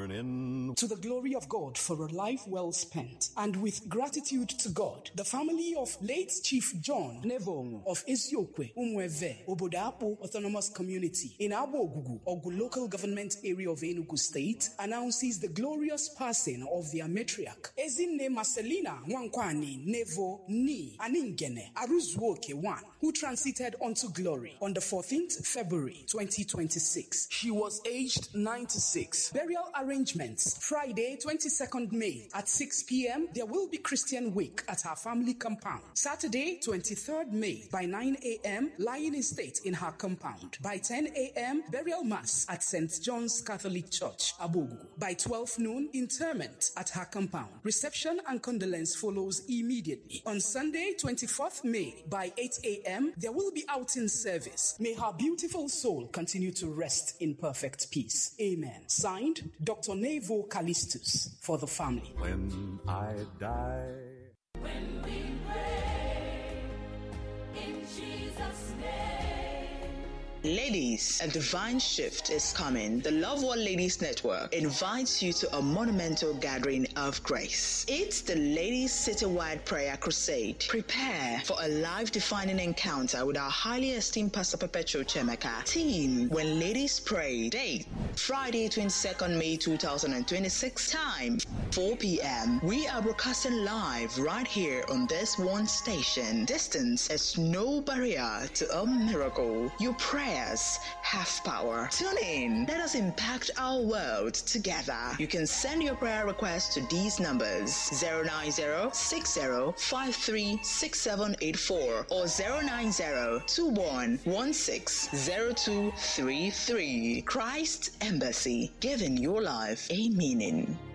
burning. To the glory of God for a life well spent, and with gratitude to God, the family of late Chief John Nevong of Isiokwe, Umweve, Obodapo Autonomous Community in Abogugu, Ogu local government area of Enugu State, announces the glorious passing of their matriarch, Ezinne Marcelina Wankwani Nevo Ni Aningene Aruzuoke 1, who transited unto glory on the 14th February 2026. She was aged 96. Burial arrangements: Friday, 22nd May at 6 p.m. There will be Christian wake at her family compound. Saturday, 23rd May by 9 a.m. lying in state in her compound. By 10 a.m. burial mass at St. John's Catholic Church, Abogugu. By 12 noon interment at her compound. Reception and condolence follows immediately. On Sunday, 24th May by 8 a.m. there will be outing service. May her beautiful soul continue to rest in perfect peace. Amen. Signed, Dr. Nevo Callistus, for the family. When I die. When we pray in Jesus' name. Ladies, a divine shift is coming. The Love One Ladies Network invites you to a monumental gathering of grace. It's the Ladies Citywide Prayer Crusade. Prepare for a life-defining encounter with our highly esteemed Pastor Perpetual Chemeka. Team: When Ladies Pray. Date: Friday, 22nd May 2026. Time: 4 p.m. We are broadcasting live right here on this one station. Distance is no barrier to a miracle. Your prayers have power. Tune in. Let us impact our world together. You can send your prayer requests to these numbers: 090-6053-6784 or 090-2116-0233. Christ Embassy, giving your life a meaning.